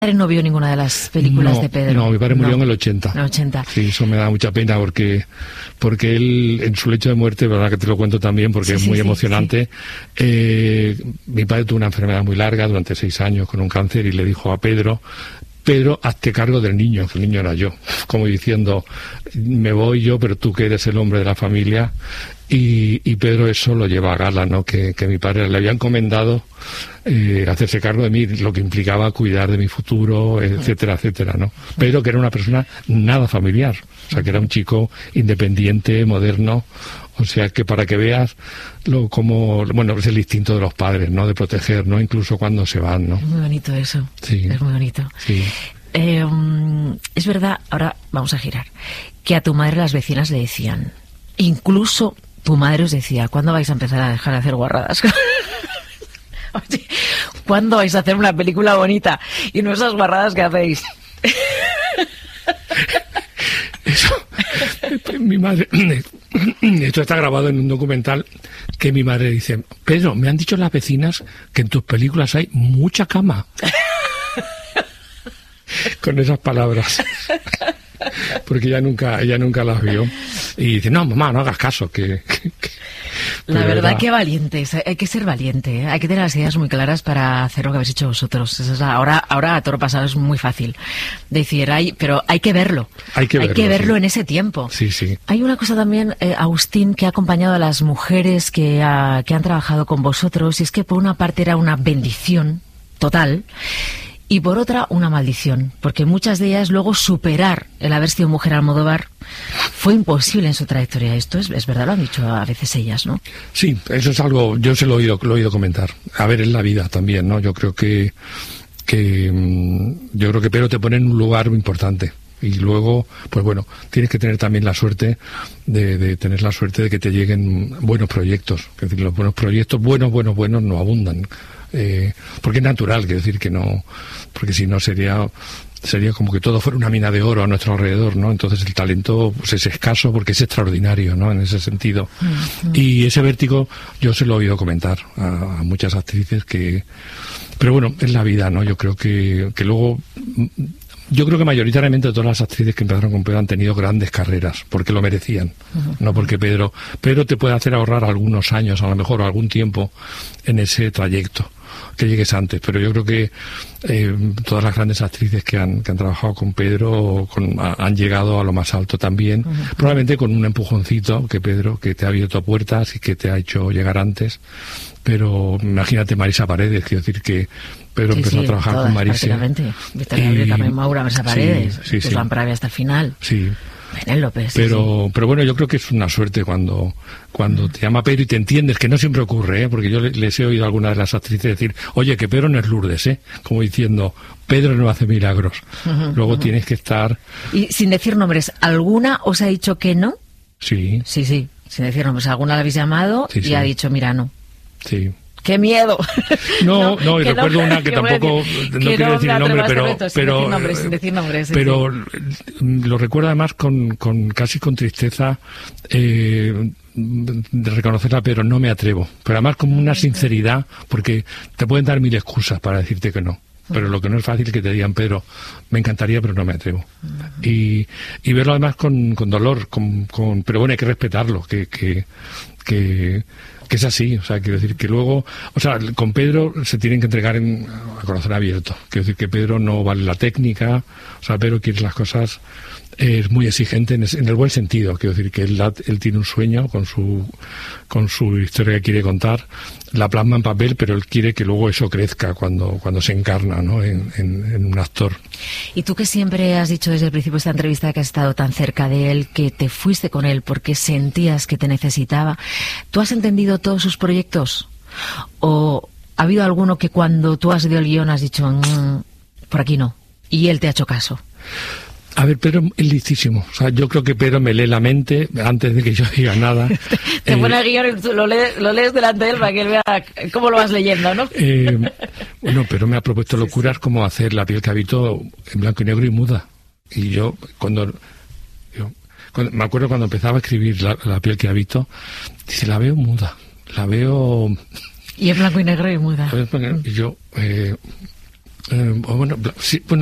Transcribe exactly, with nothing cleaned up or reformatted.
padre no vio ninguna de las películas no, de Pedro. No, mi padre murió no. en el ochenta. En el ochenta. Sí, eso me da mucha pena porque porque él, en su lecho de muerte, verdad que te lo cuento también porque sí, es sí, muy sí, emocionante, sí. Eh, mi padre tuvo una enfermedad muy larga durante seis años con un cáncer y le dijo a Pedro, Pedro, hazte cargo del niño, que el niño era yo, como diciendo, me voy yo, pero tú que eres el hombre de la familia. Y, y Pedro eso lo lleva a gala, ¿no? Que, que mi padre le había encomendado eh, hacerse cargo de mí, lo que implicaba cuidar de mi futuro, etcétera, etcétera, ¿no? Pero que era una persona nada familiar, o sea, que era un chico independiente, moderno, o sea, que para que veas lo como, bueno, es el instinto de los padres, ¿no? De proteger, ¿no? Incluso cuando se van, ¿no? Es muy bonito eso. Sí. Es muy bonito. Sí. Eh, es verdad, ahora vamos a girar, que a tu madre las vecinas le decían, incluso tu madre os decía, ¿cuándo vais a empezar a dejar de hacer guarradas? Oye, ¿cuándo vais a hacer una película bonita? Y no esas guarradas que hacéis. Eso, mi madre, esto está grabado en un documental que mi madre dice, Pedro, me han dicho las vecinas que en tus películas hay mucha cama. Con esas palabras. Porque ella nunca ella nunca las vio. Y dice, no, mamá, no hagas caso. que, que, que... La verdad, que valientes. Hay que ser valiente, ¿eh? Hay que tener las ideas muy claras para hacer lo que habéis hecho vosotros. Eso es la, ahora, ahora a toro pasado es muy fácil decir, hay, pero hay que verlo. Hay que verlo, hay que verlo sí. En ese tiempo. Sí, sí. Hay una cosa también, eh, Agustín, que ha acompañado a las mujeres que, ha, que han trabajado con vosotros, y es que por una parte era una bendición total, y por otra, una maldición, porque muchas de ellas luego superar el haber sido mujer Almodóvar fue imposible en su trayectoria. Esto es, es verdad, lo han dicho a veces ellas, ¿no? Sí, eso es algo, yo se lo he oído, lo he oído comentar. A ver, en la vida también, ¿no? Yo creo que, que yo creo que Pedro te pone en un lugar muy importante. Y luego, pues bueno, tienes que tener también la suerte de, de tener la suerte de que te lleguen buenos proyectos. Es decir, los buenos proyectos, buenos, buenos, buenos, no abundan. Eh, porque es natural, quiero decir que no, porque si no sería sería como que todo fuera una mina de oro a nuestro alrededor, ¿no? Entonces el talento pues es escaso porque es extraordinario, ¿no? En ese sentido. Uh-huh. Y ese vértigo yo se lo he oído comentar a, a muchas actrices que, pero bueno, es la vida, ¿no? Yo creo que, que luego yo creo que mayoritariamente todas las actrices que empezaron con Pedro han tenido grandes carreras, porque lo merecían, uh-huh. No porque Pedro, Pedro te puede hacer ahorrar algunos años, a lo mejor, o algún tiempo en ese trayecto, que llegues antes, pero yo creo que eh, todas las grandes actrices que han, que han trabajado con Pedro con, a, han llegado a lo más alto también, uh-huh. Probablemente con un empujoncito que Pedro, que te ha abierto puertas y que te ha hecho llegar antes, pero imagínate Marisa Paredes, quiero decir que Pedro sí, empezó sí, a trabajar todas, con Marisa. Y también Maura Marisa Paredes, sí, sí, sí, sí. Lampravia hasta el final. Sí. Penélope, sí, pero sí. pero bueno, yo creo que es una suerte cuando cuando te llama Pedro y te entiendes, que no siempre ocurre, ¿eh? Porque yo les he oído a algunas de las actrices decir, oye, que Pedro no es Lourdes, ¿eh? Como diciendo, Pedro no hace milagros. Uh-huh, Luego uh-huh. Tienes que estar... Y sin decir nombres, ¿alguna os ha dicho que no? Sí. Sí, sí, sin decir nombres. ¿Alguna la habéis llamado sí, y sí. ha dicho, mira, no? Sí. ¡Qué miedo! No, no, y recuerdo no, una que tampoco, decir, no quiero no decir el nombre, pero... Reto, pero, sin decir nombres, sin decir nombres, sí, pero sí. Lo recuerdo además con, con casi con tristeza eh, de reconocerla, pero no me atrevo. Pero además con una sinceridad, porque te pueden dar mil excusas para decirte que no. Pero lo que no es fácil es que te digan, Pedro, me encantaría, pero no me atrevo. Uh-huh. Y, y verlo además con, con dolor, con, con, pero bueno, hay que respetarlo, que... que, que que es así, o sea, quiero decir que luego, o sea, con Pedro se tienen que entregar en, a corazón abierto, quiero decir que Pedro no vale la técnica, o sea, Pedro quiere las cosas, eh, es muy exigente en, es, en el buen sentido, quiero decir que él, él tiene un sueño con su con su historia que quiere contar, la plasma en papel, pero él quiere que luego eso crezca cuando cuando se encarna, ¿no? en, en, en un actor. Y tú que siempre has dicho desde el principio de esta entrevista que has estado tan cerca de él, que te fuiste con él porque sentías que te necesitaba, ¿tú has entendido todos sus proyectos? ¿O ha habido alguno que cuando tú has leído el guión has dicho, mmm, por aquí no, y él te ha hecho caso? A ver, Pedro es listísimo. O sea, yo creo que Pedro me lee la mente antes de que yo diga nada. Te eh, pone el guión y tú lo lees, lo lees delante de él para que él vea cómo lo vas leyendo, ¿no? Eh, bueno, pero me ha propuesto sí, locuras sí. como hacer La piel que habito en blanco y negro y muda. Y yo, cuando... Yo, cuando me acuerdo cuando empezaba a escribir La, la piel que habito, dice, la veo muda. La veo... Y en blanco y negro y muda. Y yo... Eh, Eh, bueno, sí, bueno,